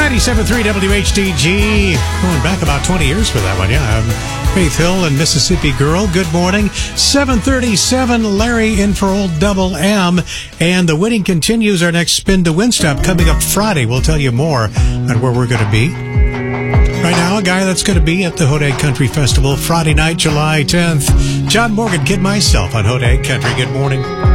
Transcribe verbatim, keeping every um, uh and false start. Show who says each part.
Speaker 1: ninety-seven point three W H D G. Going back about twenty years for that one, yeah. Um, Faith Hill and Mississippi Girl. Good morning. seven thirty-seven, Larry in for old Double M. And the winning continues. Our next Spin to Win Stop coming up Friday. We'll tell you more on where we're going to be. Right now, a guy that's going to be at the Hodag Country Festival Friday night, July tenth. John Morgan, Kid Myself on Hodag Country. Good morning.